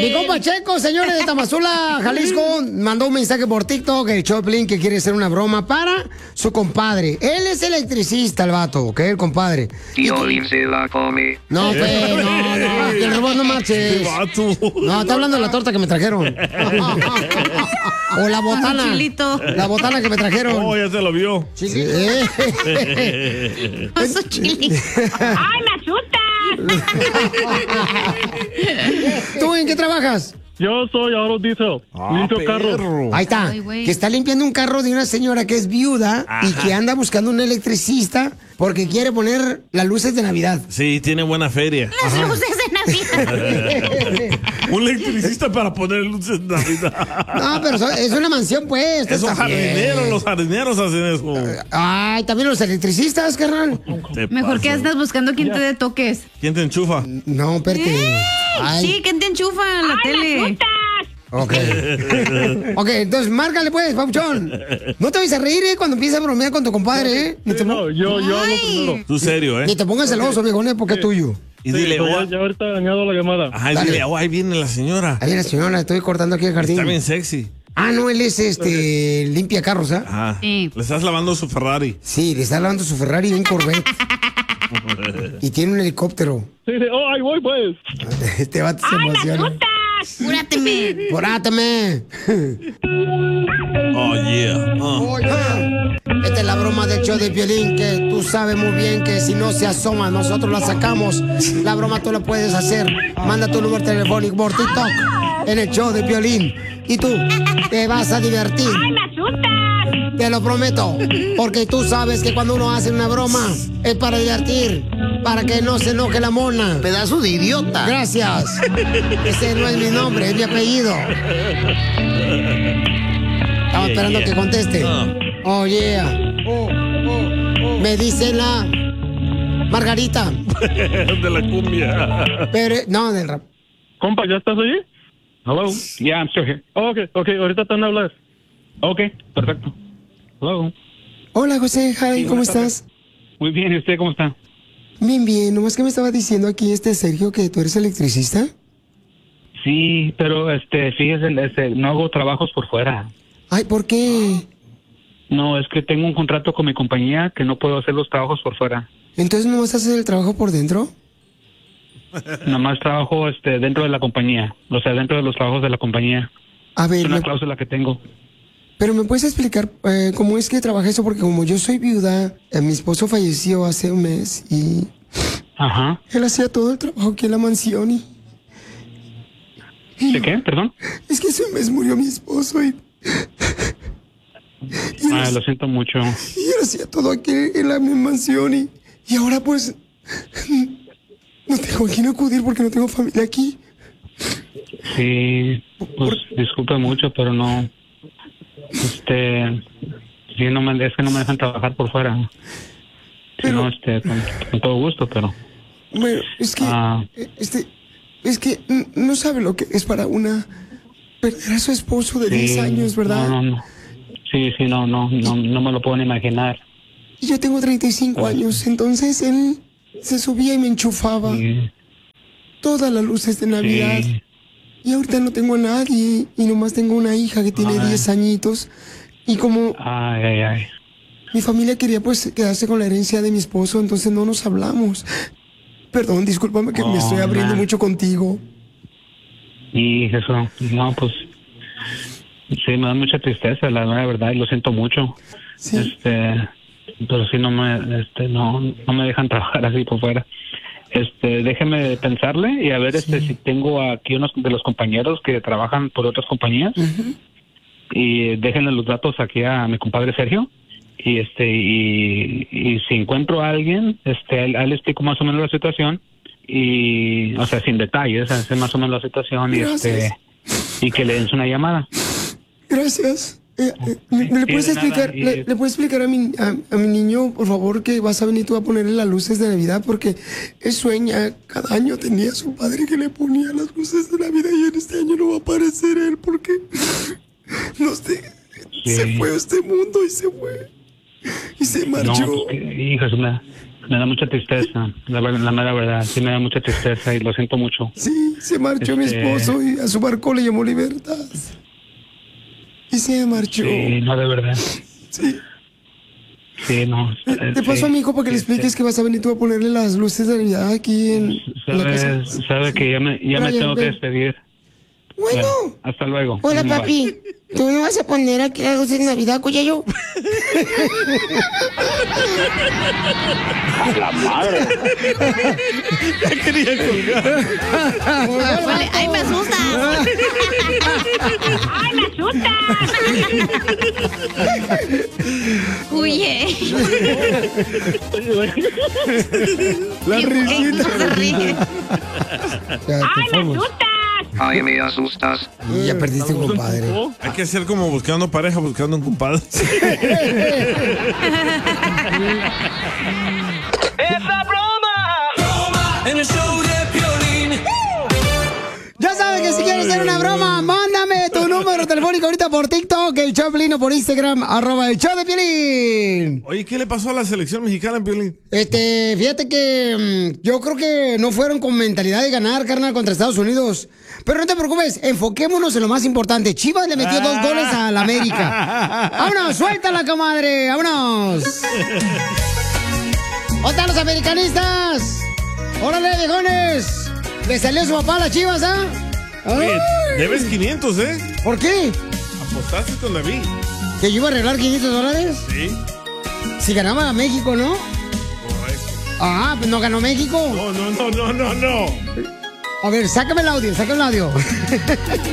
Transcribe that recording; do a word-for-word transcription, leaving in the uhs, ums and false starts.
Mi compa Checo, señores de Tamazula, Jalisco, mandó un mensaje por TikTok, el Choplin, que quiere hacer una broma para su compadre. Él es electricista, el vato, ¿ok? El compadre. Piolín se la come. No, pues, no, no, el robot no marches. No, está hablando de la torta que me trajeron. O la botana. Chilito. La botana que me trajeron. Oh, ya se lo vio. Sí. Paso chilito. ¡Ay, me asusta! ¿Tú en qué trabajas? Yo soy Aro Diesel, Ah, limpio perro. carro. Ahí está, Ay, güey. que está limpiando un carro de una señora que es viuda y que anda buscando un electricista porque quiere poner las luces de Navidad. Sí, tiene buena feria. Las luces de Navidad. Un electricista para poner luces de Navidad. No, pero so- es una mansión, pues. Esos está bien. jardineros, los jardineros hacen eso. Ay, también los electricistas, carnal. Te Mejor que paso. andas buscando quien te dé toques. ¿Quién te enchufa? No, espérate. Ay, Sí, ¿quién te enchufa en la tele? ok. Ok, entonces márcale pues, papuchón. No te vayas a reír, ¿eh? Cuando empieces a bromear con tu compadre, ¿eh? Ni te, No, yo, yo hablo Ay. primero. Tú serio, ¿eh? ni te pongas celoso, viejón, ¿eh? Porque es tuyo. Y Sí, dile, pero oh, ya, ya ahorita añado la llamada. ajá, y Dale. dile, oh, ahí viene la señora. Ahí la señora, estoy cortando aquí el jardín. Está bien sexy. Ah, no, él es este limpia carros, ¿ah? Ajá. Sí. Le estás lavando su Ferrari. Sí, le está lavando su Ferrari y un Corvette. Y tiene un helicóptero. Sí, sí, oh, ahí voy, pues. Este vato se emociona. Cúrateme. ¡Poráteme! Oh, yeah. Oh. Oye, esta es la broma del show de Piolín, que tú sabes muy bien que si no se asoma, nosotros la sacamos. La broma tú la puedes hacer. Manda tu número telefónico por TikTok en el show de Piolín. Y tú te vas a divertir. ¡Ay, me asustas! Te lo prometo. Porque tú sabes que cuando uno hace una broma es para divertir. Para que no se enoje la mona. Pedazo de idiota. Gracias. Ese no es mi nombre, es mi apellido. Estamos esperando que conteste. Oh, yeah. Oh, oh, oh. Me dice la Margarita. De la cumbia. Pero, no, del rap. Compa, ¿ya estás allí? Hello. Yeah, I'm still here. Oh, ok, ok, ahorita te van a hablar. Ok, perfecto. Hello. Hola, José. Hi, ¿cómo estás? Muy bien, ¿y usted cómo está? Bien, bien. Nomás que me estaba diciendo aquí este Sergio que tú eres electricista. Sí, pero este, fíjese, este, no hago trabajos por fuera. Ay, ¿por qué? No, es que tengo un contrato con mi compañía que no puedo hacer los trabajos por fuera. Entonces, ¿nomás haces el trabajo por dentro? Nada más trabajo este, dentro de la compañía, o sea, dentro de los trabajos de la compañía. A Es ver, una me- cláusula que tengo. pero ¿me puedes explicar eh, cómo es que trabaja eso? Porque como yo soy viuda, eh, mi esposo falleció hace un mes y Ajá. él hacía todo el trabajo aquí en la mansión y... ¿De qué? Perdón. Es que hace un mes murió mi esposo y... Y él, Ah, lo siento mucho. y él hacía todo aquí en la mi mansión y... Y ahora pues... No tengo a quién acudir porque no tengo familia aquí. Sí, pues disculpe mucho, pero no. Este. Sí, no me, es que no me dejan trabajar por fuera. Sí, Pero- no, este, con, con todo gusto, pero. Bueno, es que... Ah. eh, Este... Es que n- no sabe lo que es para una... Perder a su esposo de Sí, diez años, ¿verdad? No, no, no. Sí, sí, no, no, no, no me lo puedo ni imaginar. Y yo tengo treinta y cinco años, entonces él se subía y me enchufaba Sí, todas las luces de Navidad. sí. Y ahorita no tengo a nadie y nomás tengo una hija que tiene Ay. diez añitos. Y como Ay, ay, ay. mi familia quería pues quedarse con la herencia de mi esposo, entonces no nos hablamos. Perdón, discúlpame que me Oh, estoy abriendo man. mucho contigo. Y eso, no, pues. Sí, me da mucha tristeza, la mera verdad, y lo siento mucho. Sí. Este, pero sí no me, este, no, no me dejan trabajar así por fuera. Este, déjeme pensarle y a ver, este, si tengo aquí unos de los compañeros que trabajan por otras compañías y déjenle los datos aquí a mi compadre Sergio y este, y, y si encuentro a alguien, este, a él, a él le explico más o menos la situación y, o sea, sin detalles, sé más o menos la situación y este, y que le den una llamada. Gracias. Eh, eh, ¿le, le Sí, puedes de nada, explicar, y- le, le puedes explicar a mi, a, a mi niño, por favor, que vas a venir tú a ponerle las luces de Navidad? Porque él sueña, cada año tenía a su padre que le ponía las luces de Navidad y en este año no va a aparecer él porque no sé, Sí. se fue a este mundo y se fue. Y se No, marchó. pues, que- hijas, me, Me da mucha tristeza, la, ver- la mera verdad. Sí, me da mucha tristeza y lo siento mucho. Sí, se marchó mi Este- esposo y a su barco le llamó Libertad. Y se marchó. Sí, no, de verdad. Sí. Sí, no. Eh, eh, Te paso sí. a mi hijo para que le expliques que vas a venir tú a ponerle las luces de Navidad aquí en, en la casa. Sabe, sabe que ya me, ya me Brian, tengo que ven. despedir. Bueno. Bueno, hasta luego. Hola, Bye. papi. ¿Tú me vas a poner aquí las luces de Navidad, Cuyayo? Ya quería colgar. Vale, ay, me asustas. ¡Ay, me asustas! Huye. La Y- risita. se ríe. Ya, te ¡Ay, me fuimos. asustas! Ay, me asustas. Ya perdiste un compadre. Hay que hacer como buscando pareja, buscando un compadre. ¡Esa broma! En el show de Piolín. Ya sabes que si quieres hacer una broma, mándame tu número telefónico ahorita por TikTok, el show de Piolín, o por Instagram, arroba el show de Piolín. Oye, ¿qué le pasó a la selección mexicana en Piolín? Este, fíjate que mm, yo creo que no fueron con mentalidad de ganar, carnal, contra Estados Unidos. Pero no te preocupes, enfoquémonos en lo más importante. Chivas le metió dos goles a la América. ¡Vámonos, suéltala, comadre! ¡Vámonos! ¿Dónde están los americanistas? ¡Órale, viejones! ¿Le salió su papá a las Chivas, ah? Oye, Ay. debes quinientos, ¿eh? ¿Por qué? Apostaste con David. ¿Que yo iba a arreglar quinientos dólares? Sí, Si ganaba a México, ¿no? correcto. Ah, pues no ganó México. No, no, no, no, no, no. A ver, sácame el audio, sácame el audio.